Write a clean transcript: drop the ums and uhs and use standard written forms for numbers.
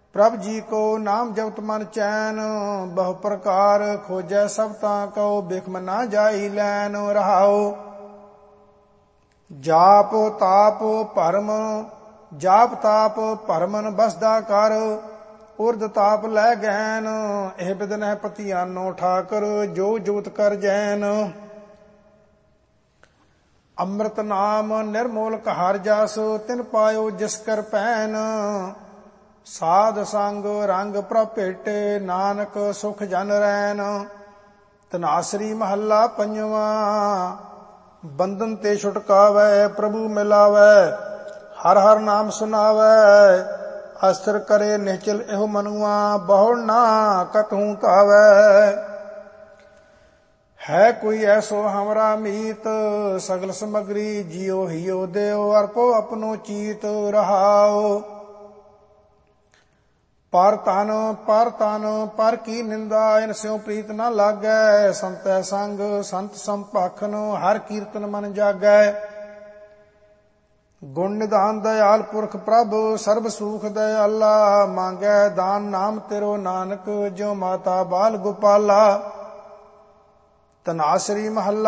प्रभ जी को नाम जपत मन चैन, बहु प्रकार खोजै सब तां कहो, बिखम ना जाई लैन। रहाओ जाप ताप भरम, जाप ताप भरमन बसदा कर, उर्द ताप लै गहन, एह बिदन पतियानो ठाकर, जो जोत कर जैन। अमृत नाम निर्मोलक हर जस, तिन पायो जिस कर पैन, साध संग रंग प्रभ भेटे, नानक सुख जन रैन। तनासरी महला पंजवा, बंधन ते छुटकावै, प्रभु मिलावै, हर हर नाम सुनावै, अस्थिर करे निश्चल एहो मनुआ, बहु ना कतहूँ कावै। है कोई ऐसो हमरा मीत, सगल समग्री जियो हियो देव, अर्पो अपनो चीत। रहाओ पर तन पर की निंदा, इन स्यों प्रीत न लागै, संतै संग संत संपाखन, हर कीर्तन मन जागै। गुण निधान दयाल पुरख प्रभ, सर्ब सुख दयाला, मांगै दान नाम तेरो नानक, ज्यों माता बाल गोपाला। तनासरी महला